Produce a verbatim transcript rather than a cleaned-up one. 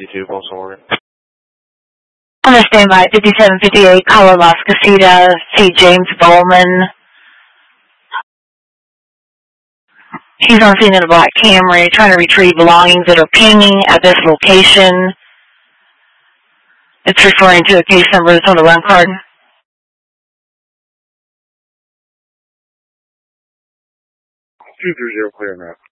fifty-two, Folsom, Oregon. On the standby, fifty-seven fifty-eight, caller Las Casitas, see James Bowman. He's on scene in a black Camry, trying to retrieve belongings that are pinging at this location. It's referring to a case number that's on the run card. two three zero, clear now.